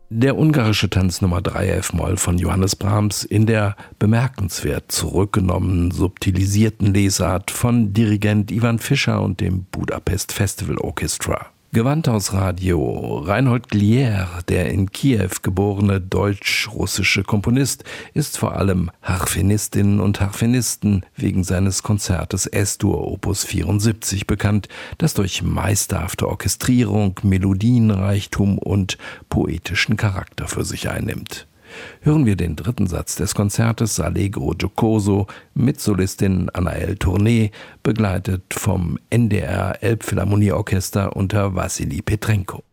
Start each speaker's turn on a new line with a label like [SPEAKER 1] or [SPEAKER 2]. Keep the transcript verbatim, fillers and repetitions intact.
[SPEAKER 1] Der ungarische Tanz Nummer drei F-Moll von Johannes Brahms in der bemerkenswert zurückgenommenen, subtilisierten Lesart von Dirigent Ivan Fischer und dem Budapest Festival Orchestra. Gewandhausradio. Reinhold Glier, der in Kiew geborene deutsch-russische Komponist, ist vor allem Harfenistinnen und Harfenisten wegen seines Konzertes S-Dur Opus vierundsiebzig bekannt, das durch meisterhafte Orchestrierung, Melodienreichtum und poetischen Charakter für sich einnimmt. Hören wir den dritten Satz des Konzertes Allegro giocoso mit Solistin Anaëlle Tourné, begleitet vom N D R Elbphilharmonieorchester unter Wassili Petrenko.